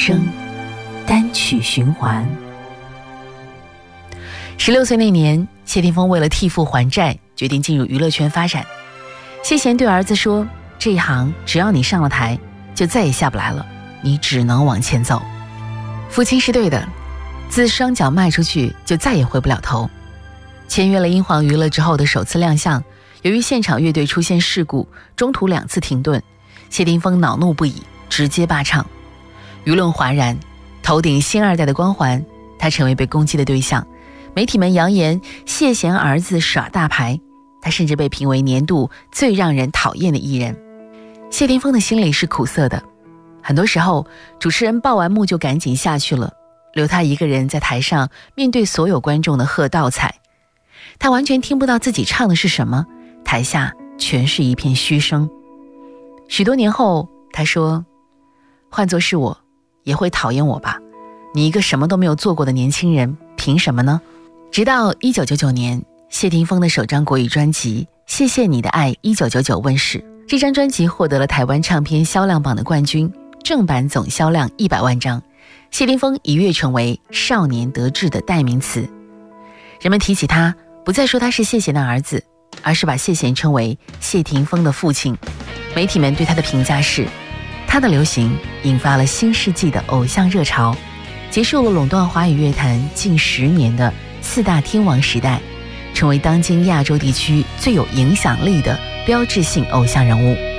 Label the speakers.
Speaker 1: 生，单曲循环。16岁那年，谢霆锋为了替父还债，决定进入娱乐圈发展。谢贤对儿子说，这一行只要你上了台，就再也下不来了，你只能往前走。父亲是对的，自双脚迈出去就再也回不了头。签约了英皇娱乐之后的首次亮相，由于现场乐队出现事故，中途2次停顿，谢霆锋恼怒不已，直接罢唱。舆论哗然，头顶星二代的光环，他成为被攻击的对象。媒体们扬言谢贤儿子耍大牌，他甚至被评为年度最让人讨厌的艺人。谢霆锋的心里是苦涩的，很多时候主持人报完幕就赶紧下去了，留他一个人在台上面对所有观众的喝倒彩。他完全听不到自己唱的是什么，台下全是一片嘘声。许多年后他说，换作是我也会讨厌我吧，你一个什么都没有做过的年轻人，凭什么呢？直到1999年，谢霆锋的首张国语专辑《谢谢你的爱1999》问世，这张专辑获得了台湾唱片销量榜的冠军，正版总销量100万张，谢霆锋一跃成为少年得志的代名词。人们提起他，不再说他是谢贤的儿子，而是把谢贤称为谢霆锋的父亲。媒体们对他的评价是，他的流行引发了新世纪的偶像热潮，结束了垄断华语乐坛近10年的4大天王时代，成为当今亚洲地区最有影响力的标志性偶像人物。